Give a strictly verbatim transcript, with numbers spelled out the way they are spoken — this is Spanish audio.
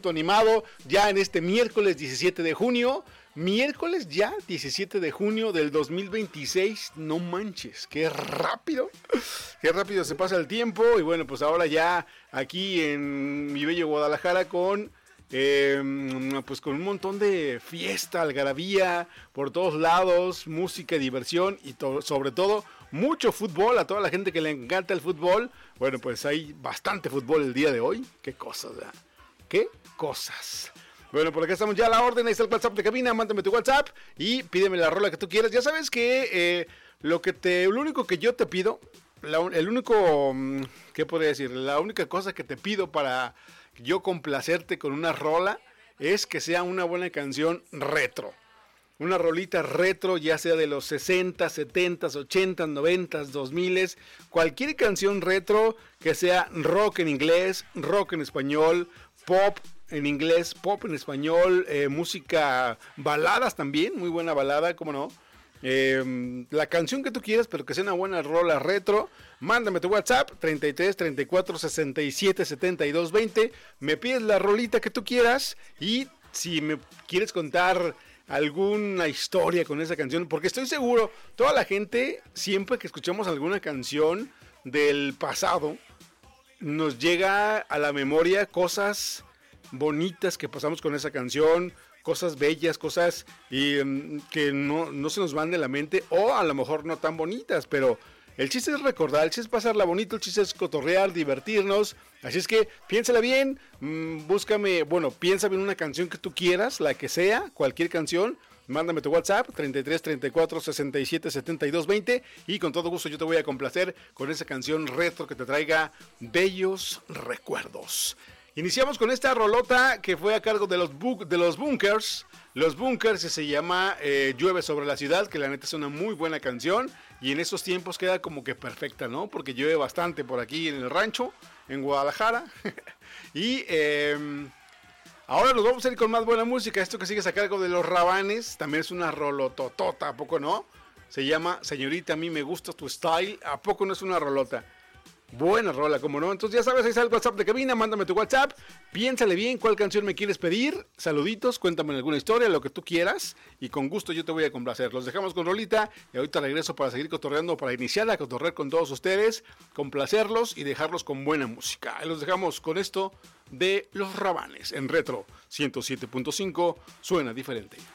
corto animado ya en este miércoles diecisiete de junio. Miércoles ya, diecisiete de junio del dos mil veintiséis, no manches, qué rápido, qué rápido se pasa el tiempo. Y bueno, pues ahora ya aquí en mi bello Guadalajara con, eh, pues con un montón de fiesta, algarabía por todos lados, música, diversión y to- sobre todo mucho fútbol. A toda la gente que le encanta el fútbol, bueno, pues hay bastante fútbol el día de hoy. Qué cosas, ¿verdad? Qué cosas. Bueno, por acá estamos ya a la orden, ahí está el WhatsApp de cabina, mándame tu WhatsApp y pídeme la rola que tú quieras. Ya sabes que eh, lo que te, lo único que yo te pido, la, el único, ¿qué podría decir? La única cosa que te pido para yo complacerte con una rola es que sea una buena canción retro. Una rolita retro, ya sea de los sesenta, setenta, ochenta, noventa, dos mil, cualquier canción retro que sea rock en inglés, rock en español, pop en inglés, pop en español, eh, música, baladas también, muy buena balada, cómo no. Eh, la canción que tú quieras, pero que sea una buena rola retro. Mándame tu WhatsApp treinta y tres, treinta y cuatro, sesenta y siete, setenta y dos, veinte. Me pides la rolita que tú quieras y si me quieres contar alguna historia con esa canción, porque estoy seguro, toda la gente, siempre que escuchamos alguna canción del pasado, nos llega a la memoria cosas bonitas que pasamos con esa canción, cosas bellas, cosas y, um, que no, no se nos van de la mente, o a lo mejor no tan bonitas, pero el chiste es recordar, el chiste es pasarla bonito, el chiste es cotorrear, divertirnos. Así es que piénsala bien, mmm, búscame, bueno, piensa bien una canción que tú quieras, la que sea, cualquier canción. Mándame tu WhatsApp treinta y tres, treinta y cuatro, sesenta y siete, setenta y dos, veinte y con todo gusto yo te voy a complacer con esa canción retro que te traiga bellos recuerdos. Iniciamos con esta rolota que fue a cargo de los, bu- de los Bunkers. Los Bunkers se llama eh, Llueve sobre la ciudad, que la neta es una muy buena canción y en estos tiempos queda como que perfecta, ¿no? Porque llueve bastante por aquí en el rancho, en Guadalajara. y eh, ahora nos vamos a ir con más buena música. Esto que sigues a cargo de los Rabanes también es una rolototota, ¿a poco no? Se llama Señorita, a mí me gusta tu style. ¿A poco no es una rolota? Buena rola, como no. Entonces ya sabes, ahí está el WhatsApp de cabina, mándame tu WhatsApp, piénsale bien cuál canción me quieres pedir, saluditos, cuéntame alguna historia, lo que tú quieras, y con gusto yo te voy a complacer. Los dejamos con rolita, y ahorita regreso para seguir cotorreando, para iniciar a cotorrear con todos ustedes, complacerlos y dejarlos con buena música. Ahí los dejamos con esto de Los Rabanes, en Retro ciento siete punto cinco, suena diferente.